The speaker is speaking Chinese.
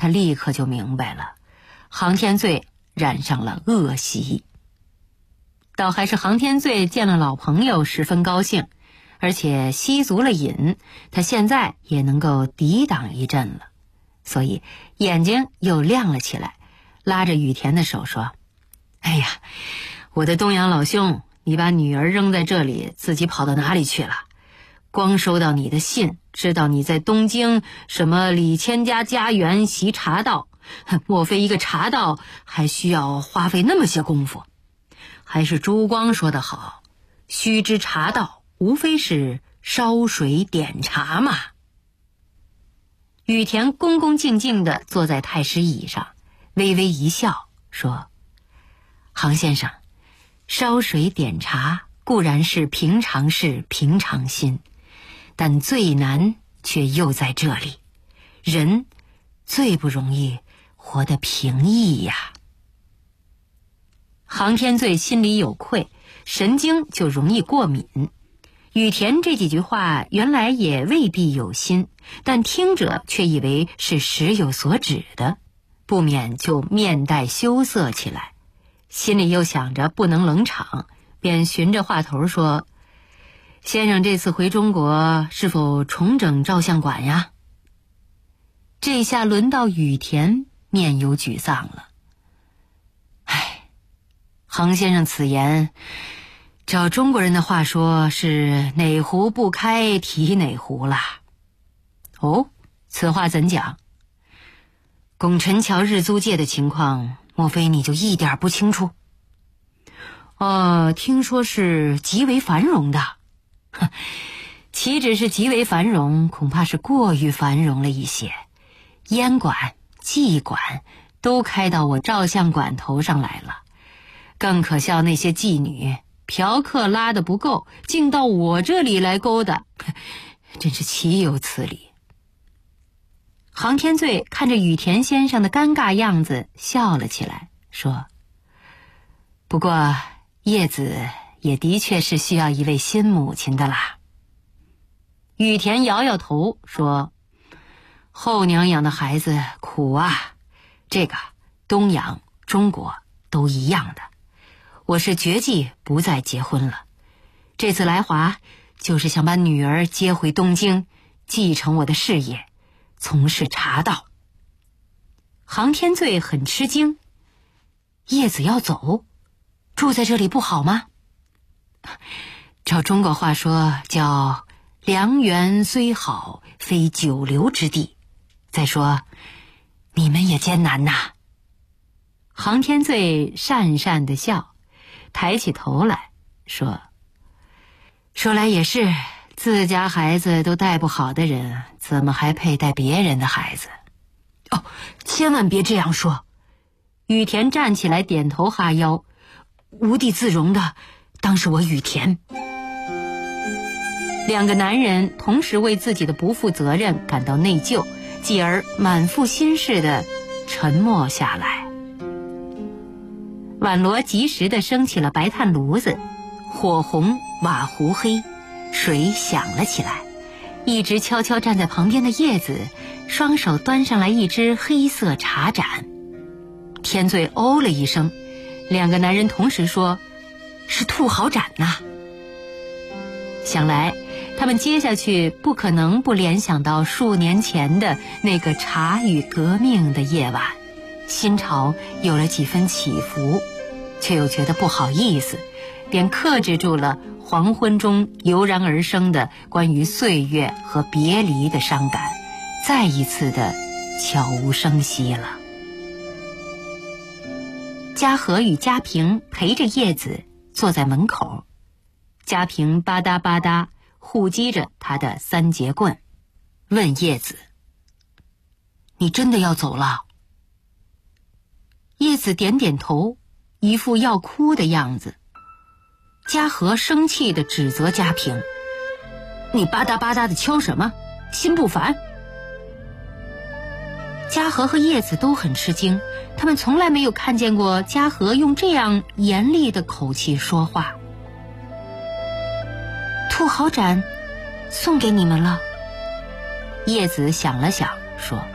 他立刻就明白了，杭天醉染上了恶习。倒还是杭天醉见了老朋友十分高兴，而且吸足了瘾，他现在也能够抵挡一阵了，所以眼睛又亮了起来，拉着雨田的手说：哎呀，我的东阳老兄，你把女儿扔在这里，自己跑到哪里去了？光收到你的信，知道你在东京什么李千家家园习茶道，莫非一个茶道还需要花费那么些功夫？还是朱光说得好，须知茶道无非是烧水点茶嘛。雨田恭恭敬敬地坐在太师椅上，微微一笑说：杭先生，烧水点茶固然是平常事平常心，但最难却又在这里，人最不容易活得平易呀。杭天醉心里有愧，神经就容易过敏。雨田这几句话原来也未必有心，但听者却以为是实有所指的，不免就面带羞涩起来，心里又想着不能冷场，便循着话头说：先生这次回中国是否重整照相馆呀？这下轮到雨田面有沮丧了。唉，杭先生此言，照中国人的话说是哪壶不开提哪壶啦。哦，此话怎讲？拱辰桥日租界的情况，莫非你就一点不清楚？听说是极为繁荣的。岂止是极为繁荣，恐怕是过于繁荣了一些。烟馆、妓馆都开到我照相馆头上来了，更可笑那些妓女嫖客拉得不够，竟到我这里来勾搭，真是岂有此理。杭天醉看着雨田先生的尴尬样子，笑了起来，说：不过叶子也的确是需要一位新母亲的啦。雨田摇摇头说：后娘养的孩子苦啊，这个东洋、中国都一样的。我是决计不再结婚了，这次来华就是想把女儿接回东京，继承我的事业，从事茶道。杭天醉很吃惊，叶子要走，住在这里不好吗？照中国话说叫良缘虽好，非久留之地。再说你们也艰难呐。杭天醉讪讪地笑，抬起头来说：说来也是，自家孩子都带不好的人，怎么还配带别人的孩子？千万别这样说。雨田站起来点头哈腰，无地自容的当是我雨田。两个男人同时为自己的不负责任感到内疚，继而满腹心事的沉默下来。婉罗及时地升起了白炭炉子，火红瓦糊黑，水响了起来。一直悄悄站在旁边的叶子双手端上来一只黑色茶盏。天醉哦了一声，两个男人同时说：是兔毫盏呐。想来他们接下去不可能不联想到数年前的那个茶与革命的夜晚，心潮有了几分起伏，却又觉得不好意思，便克制住了黄昏中油然而生的关于岁月和别离的伤感，再一次的悄无声息了。嘉禾与嘉平陪着叶子坐在门口，嘉平吧嗒吧嗒互击着他的三节棍，问叶子：你真的要走了？叶子点点头，一副要哭的样子。嘉禾生气地指责嘉平：你吧嗒吧嗒的敲什么？心不烦？嘉禾和叶子都很吃惊，他们从来没有看见过嘉禾用这样严厉的口气说话。兔毫盏送给你们了。叶子想了想说：